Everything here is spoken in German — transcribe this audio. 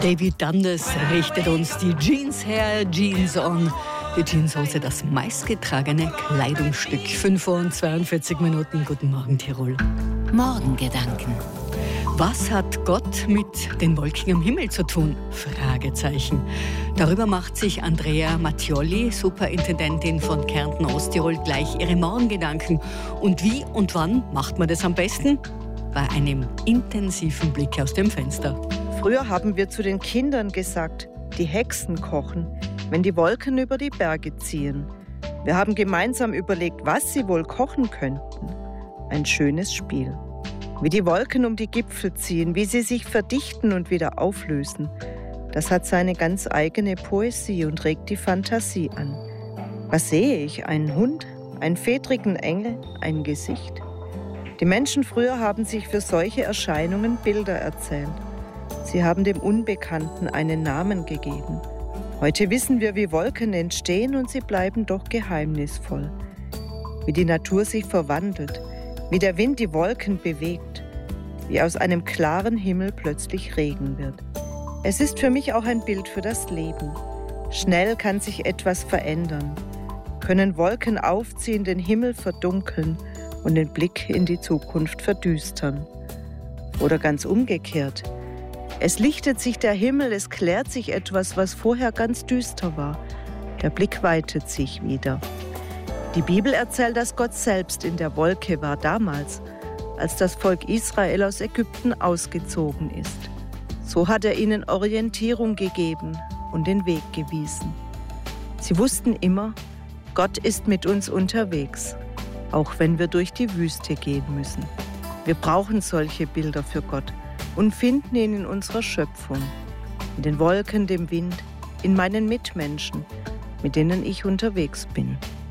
David Dundas richtet uns die Jeans her, Jeans on. Die Jeanshose, das meistgetragene Kleidungsstück. 5:42 Minuten. Guten Morgen, Tirol. Morgengedanken. Was hat Gott mit den Wolken am Himmel zu tun? Fragezeichen. Darüber macht sich Andrea Mattioli, Superintendentin von Kärnten Osttirol, gleich ihre Morgengedanken. Und wie und wann macht man das am besten? Bei einem intensiven Blick aus dem Fenster. Früher haben wir zu den Kindern gesagt, die Hexen kochen, wenn die Wolken über die Berge ziehen. Wir haben gemeinsam überlegt, was sie wohl kochen könnten. Ein schönes Spiel. Wie die Wolken um die Gipfel ziehen, wie sie sich verdichten und wieder auflösen. Das hat seine ganz eigene Poesie und regt die Fantasie an. Was sehe ich? Einen Hund? Einen fedrigen Engel? Ein Gesicht? Die Menschen früher haben sich für solche Erscheinungen Bilder erzählt. Sie haben dem Unbekannten einen Namen gegeben. Heute wissen wir, wie Wolken entstehen und sie bleiben doch geheimnisvoll. Wie die Natur sich verwandelt, wie der Wind die Wolken bewegt, wie aus einem klaren Himmel plötzlich Regen wird. Es ist für mich auch ein Bild für das Leben. Schnell kann sich etwas verändern, können Wolken aufziehen, den Himmel verdunkeln und den Blick in die Zukunft verdüstern. Oder ganz umgekehrt. Es lichtet sich der Himmel, es klärt sich etwas, was vorher ganz düster war. Der Blick weitet sich wieder. Die Bibel erzählt, dass Gott selbst in der Wolke war damals, als das Volk Israel aus Ägypten ausgezogen ist. So hat er ihnen Orientierung gegeben und den Weg gewiesen. Sie wussten immer, Gott ist mit uns unterwegs, auch wenn wir durch die Wüste gehen müssen. Wir brauchen solche Bilder für Gott und finden ihn in unserer Schöpfung, in den Wolken, dem Wind, in meinen Mitmenschen, mit denen ich unterwegs bin.